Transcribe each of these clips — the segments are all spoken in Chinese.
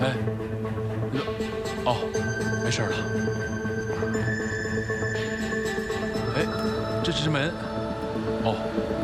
哎，那个，哦，没事了。哎，这是门。哦，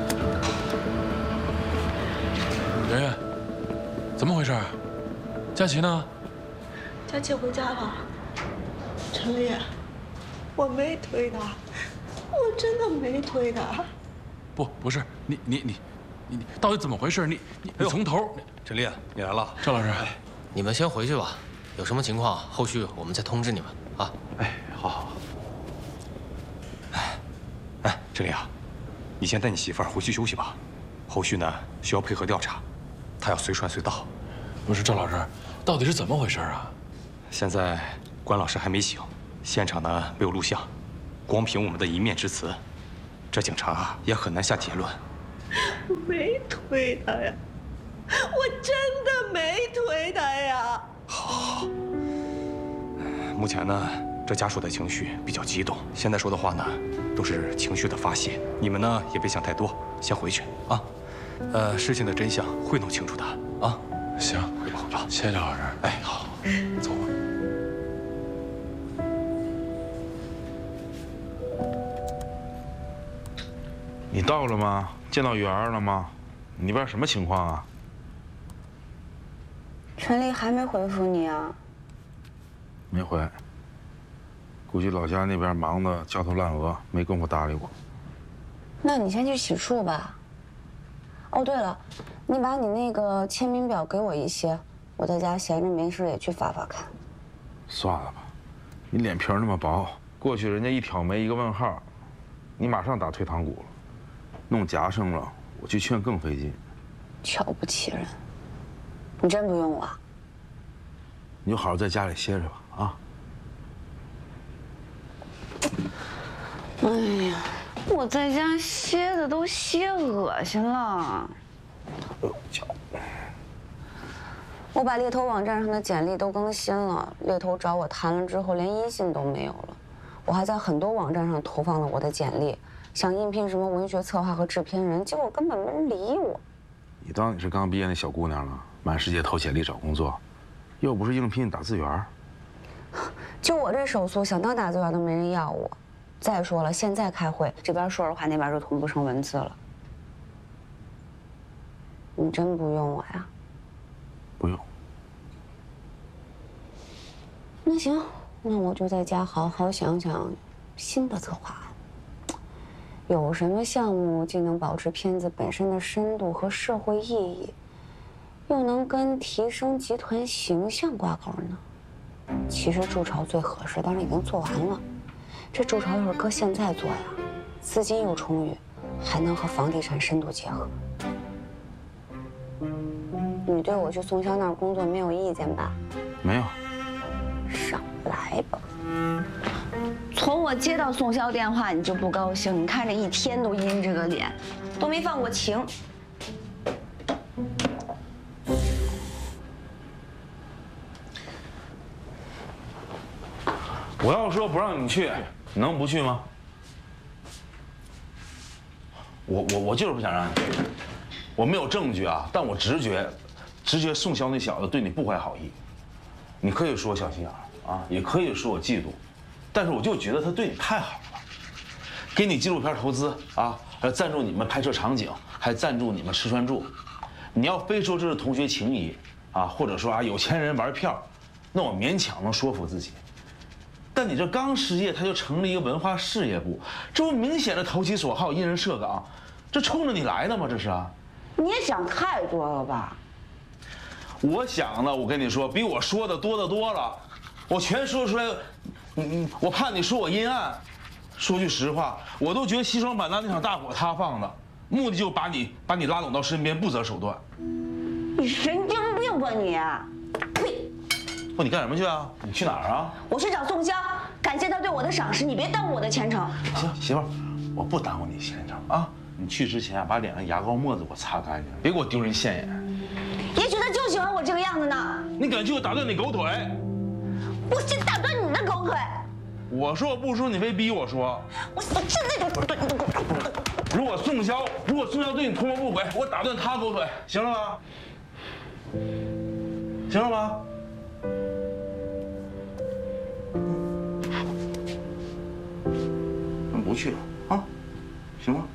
圆圆，怎么回事？佳琪呢？ 佳琪回家了。陈丽，我没推他，我真的没推他。 不是你到底怎么回事？你从头。 陈丽，你来了。 赵老师， 你们先回去吧，有什么情况后续我们再通知你们啊。 哎，好。哎，陈丽啊，你先带你媳妇儿回去休息吧，后续呢需要配合调查，她要随传随到。 不是赵老师，到底是怎么回事啊？ 现在关老师还没醒，现场呢没有录像，光凭我们的一面之词，这警察啊也很难下结论。 我没推他呀，我真的没推他呀。 好，目前呢，这家属的情绪比较激动，现在说的话呢，都是情绪的发泄。你们呢也别想太多，先回去啊。事情的真相会弄清楚的啊。 行， 回吧。 谢谢赵老师。 哎，好，走吧。 你到了吗？见到圆儿了吗？你那边什么情况啊？ 陈丽还没回复你啊？ 没回，估计老家那边忙得焦头烂额，没工夫搭理我。 那你先去洗漱吧。哦，对了，你把你那个签名表给我一些，我在家闲着没事也去发发看。 算了吧，你脸皮那么薄，过去人家一挑眉一个问号，你马上打退堂鼓了，弄夹生了，我去劝更费劲。 瞧不起人，你真不用我？ 你就好好在家里歇着吧，啊。 哎呀，我在家歇的都歇恶心了。我把猎头网站上的简历都更新了，猎头找我谈了之后，连音信都没有了。我还在很多网站上投放了我的简历，想应聘什么文学策划和制片人，结果根本没人理我。 你当你是刚毕业那小姑娘了，满世界投简历找工作，又不是应聘打字员。 就我这手速，想当打字员都没人要我。再说了，现在开会，这边说着话，那边就同步成文字了。你真不用我呀？ 不用。 那行，那我就在家好好想想新的策划案。有什么项目既能保持片子本身的深度和社会意义，又能跟提升集团形象挂钩呢？其实筑巢最合适，当然已经做完了。这筑巢要是搁现在做呀，资金又充裕，还能和房地产深度结合。你对我去宋潇那儿工作没有意见吧？ 没有。 少来吧。从我接到宋潇电话，你就不高兴，你看着一天都阴着个脸，都没放过情。 我要说不让你去，你能不去吗？我就是不想让你去，我没有证据啊，但我直觉宋潇那小子对你不怀好意。你可以说我小心眼啊，也可以说我嫉妒，但是我就觉得他对你太好了，给你纪录片投资啊，还赞助你们拍摄场景，还赞助你们吃穿住。你要非说这是同学情谊啊，或者说啊有钱人玩票，那我勉强能说服自己。但你这刚失业，他就成立一个文化事业部，这不明显的投其所好，因人设岗，这冲着你来的吗？这是啊？ 你也想太多了吧？ 我想的，我跟你说，比我说的多得多了。我全说出来，我怕你说我阴暗。说句实话，我都觉得西双版纳那场大火他放的，目的就把你拉拢到身边，不择手段。 你神经病吧你！呸！ 不，你干什么去啊？你去哪儿啊？ 我去找宋潇，感谢他对我的赏识，你别耽误我的前程。 行，媳妇儿，我不耽误你前程啊。你去之前啊，把脸上牙膏沫子给我擦干净，别给我丢人现眼。 也许他就喜欢我这个样子呢。 你敢去，我打断你狗腿！ 我先打断你的狗腿。 我说我不说，你非逼我说。 我现在就打断你的狗腿。 如果宋潇对你图谋不轨，我打断他狗腿，行了吗？行了吗？ 去了啊，行吗？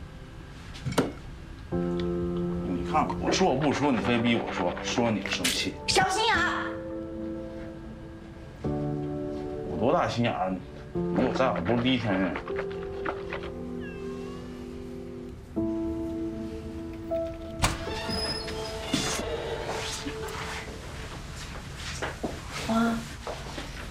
你看我说我不说，你非逼我说，说你生气。 小心眼儿！ 我多大心眼儿？你有在，我不是第一天认识。